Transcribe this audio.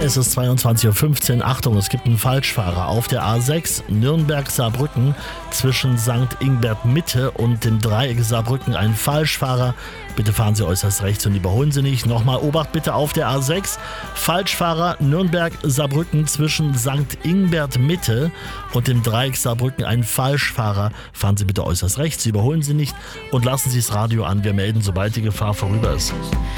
Es ist 22:15 Uhr. Achtung, es gibt einen Falschfahrer auf der A6 Nürnberg-Saarbrücken zwischen St. Ingbert Mitte und dem Dreieck Saarbrücken. Ein Falschfahrer. Bitte fahren Sie äußerst rechts und überholen Sie nicht. Nochmal Obacht bitte auf der A6. Falschfahrer Nürnberg-Saarbrücken zwischen St. Ingbert Mitte und dem Dreieck Saarbrücken. Ein Falschfahrer. Fahren Sie bitte äußerst rechts, überholen Sie nicht und lassen Sie das Radio an. Wir melden, sobald die Gefahr vorüber ist.